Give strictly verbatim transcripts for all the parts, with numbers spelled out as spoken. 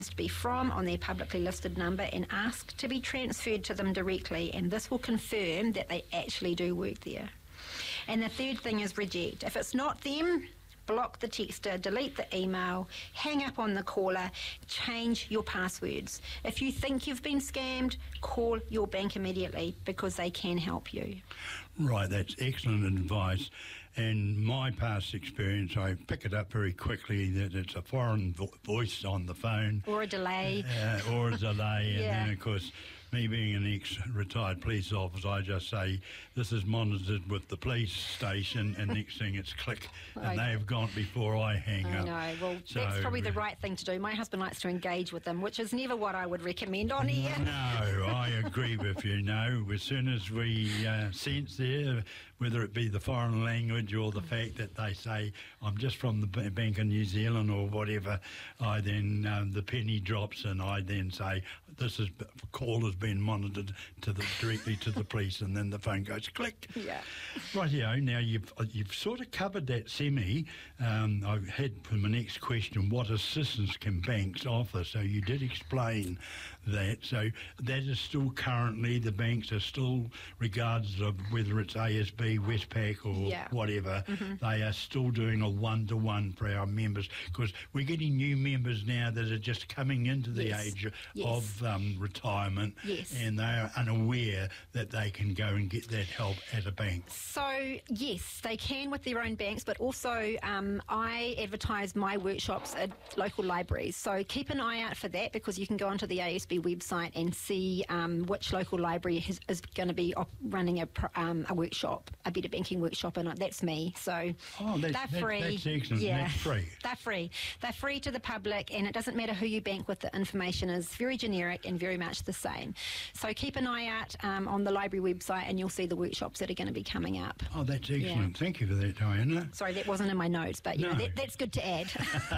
to be from on their publicly listed number and ask to be transferred to them directly, and this will confirm that they actually do work there. And the third thing is reject. If it's not them, block the texter, delete the email, hang up on the caller, change your passwords. If you think you've been scammed, call your bank immediately because they can help you. Right, that's excellent advice. And my past experience, I pick it up very quickly that it's a foreign vo- voice on the phone. Or a delay. Uh, or a delay. And Yeah. then, of course, me being an ex-retired police officer, I just say, this is monitored with the police station, and next thing it's click, and Okay. they've gone before I hang I up. know. Well, So, that's probably the right thing to do. My husband likes to engage with them, which is never what I would recommend on here. No, I agree with you. No, as soon as we uh, sense there, whether it be the foreign language or the fact that they say, I'm just from the B- Bank of New Zealand or whatever, I then, um, the penny drops and I then say, this is, call has been monitored to the, directly to the police, and then the phone goes click. Yeah. Rightio, now you've, you've sort of covered that semi. Um, I had for my next question, what assistance can banks offer? So you did explain that. So that is still currently, the banks are still, regardless of whether it's A S B, Westpac or Yeah. whatever, Mm-hmm. they are still doing a one-to-one for our members, because we're getting new members now that are just coming into the Yes. age Yes. of um, retirement, Yes. and they are unaware that they can go and get that help at a bank. So, yes, they can with their own banks, but also um, I advertise my workshops at local libraries. So keep an eye out for that, because you can go onto the A S B website and see um, which local library has, is going to be op- running a, pro- um, a workshop, a better banking workshop, and that's me. So Oh, that's, they're that, free. that's excellent. Yeah, That's free. They're free. They're free to the public, and it doesn't matter who you bank with. The information is very generic and very much the same. So keep an eye out um, on the library website, and you'll see the workshops that are going to be coming up. Oh, that's excellent. Yeah. Thank you for that, Diana. Sorry, that wasn't in my notes, but you No. know, that, that's good to add.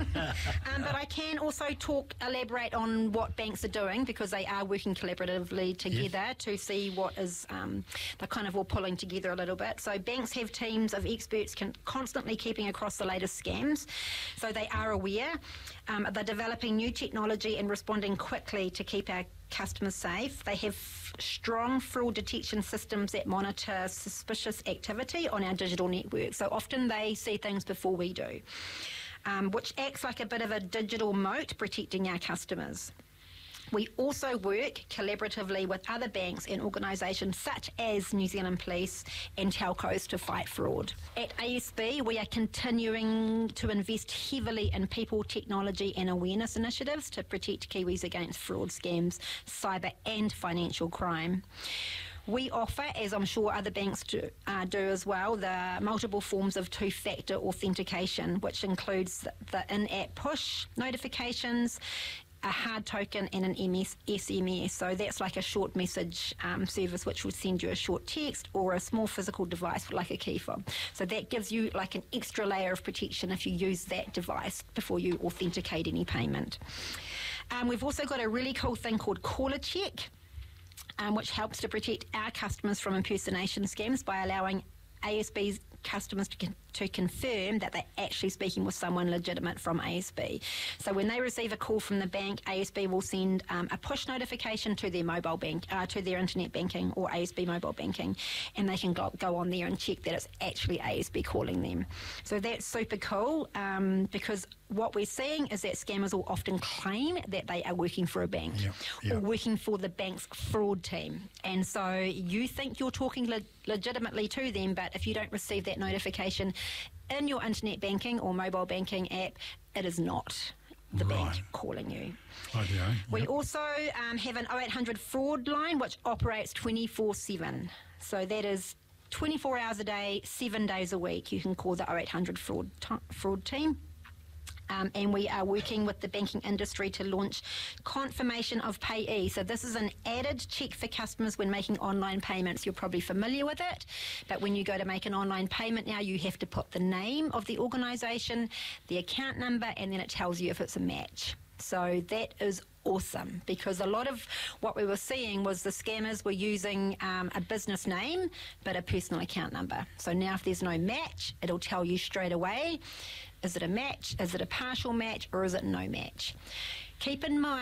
um, but I can also talk, elaborate on what banks are doing, because they are working collaboratively together Yes. to see what is, um, they're kind of all pulling together a little bit. So banks have teams of experts can, constantly keeping across the latest scams. So they are aware. Um, they're developing new technology and responding quickly to keep our customers safe. They have strong fraud detection systems that monitor suspicious activity on our digital network. So often they see things before we do, um, which acts like a bit of a digital moat protecting our customers. We also work collaboratively with other banks and organisations such as New Zealand Police and telcos to fight fraud. At A S B, we are continuing to invest heavily in people, technology and awareness initiatives to protect Kiwis against fraud, scams, cyber and financial crime. We offer, as I'm sure other banks do, uh, do as well, the multiple forms of two-factor authentication, which includes the in-app push notifications, a hard token and an M S, S M S. So that's like a short message um, service which will send you a short text or a small physical device like a key fob. So that gives you like an extra layer of protection if you use that device before you authenticate any payment. Um, we've also got a really cool thing called Caller Check, um, which helps to protect our customers from impersonation scams by allowing A S B's customers to, con- to confirm that they're actually speaking with someone legitimate from A S B. So when they receive a call from the bank, A S B will send um, a push notification to their mobile bank, uh, to their internet banking or A S B mobile banking, and they can go, go on there and check that it's actually A S B calling them. So that's super cool, um, because what we're seeing is that scammers will often claim that they are working for a bank Yep, yep. or working for the bank's fraud team. And so you think you're talking le- legitimately to them, but if you don't receive that notification in your internet banking or mobile banking app, it is not the Right. bank calling you. Rightio. We Yep. also um, have an oh eight hundred fraud line which operates twenty-four seven. So that is twenty-four hours a day, seven days a week. You can call the oh eight hundred fraud, t- fraud team. Um, and we are working with the banking industry to launch confirmation of payee. So this is an added check for customers when making online payments. You're probably familiar with it, but when you go to make an online payment now, you have to put the name of the organisation, the account number, and then it tells you if it's a match. So that is awesome, because a lot of what we were seeing was the scammers were using um, a business name but a personal account number. So now if there's no match, it'll tell you straight away, is it a match, is it a partial match, or is it no match? keep in mind